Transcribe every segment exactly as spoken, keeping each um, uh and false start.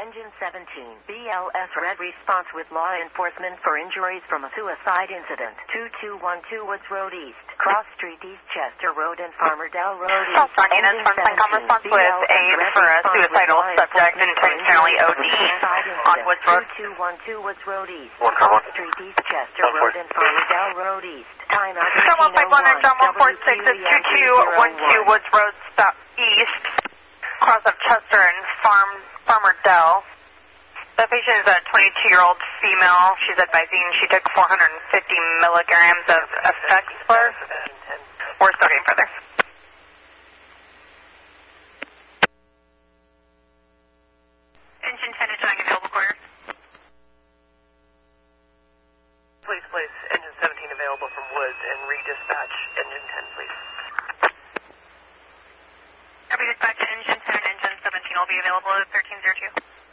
Engine seventeen, B L S Red response with law enforcement for injuries from a suicide incident. two two one two Woods Road East, Cross Street East, Chester Road and Farmerdale Road East. California units from CENTCOM response with aid for a suicidal subject intentionally ODing on Woods Road. two two one two Woods Road East, One Cross Street East, Chester Road and Farmerdale Road East. Time out John one five one and John one four six is two two one two Woods Road stop east, cross of Chester and Farm Farmerdale. The patient is a twenty-two-year-old female. She's advising she took four hundred fifty milligrams of Effexor. We're starting further. Engine ten is showing available quarter. Please place engine seventeen available from Woods and redispatch engine ten, please. Copy dispatch engine ten and engine seventeen will be available at thirteen oh two.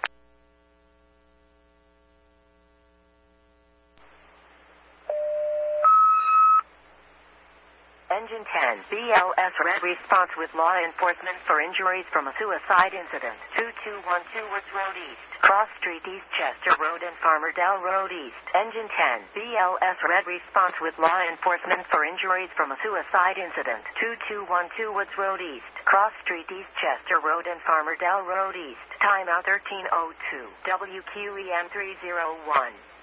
Engine ten, B L S Red response with law enforcement for injuries from a suicide incident. two two one two Woods Road East, Cross Street East, Chester Road and Farmerdale Road East. Engine ten, B L S Red response with law enforcement for injuries from a suicide incident. two two one two Woods Road East, Cross Street East, Chester Road and Farmerdale Road East. Time out thirteen oh two. W Q E M three oh one.